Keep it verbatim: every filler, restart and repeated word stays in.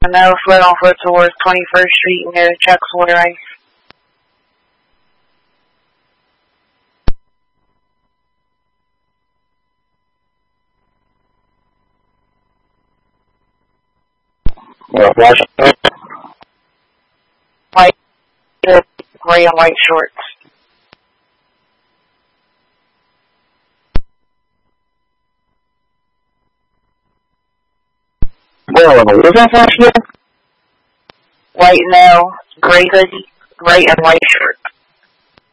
No, float on foot towards twenty-first Street near Chuck's Water Ice. Uh, flash. White, gray and white shorts. Whoa, what is that flash there? White, no, gray hoodie, gray and white shorts.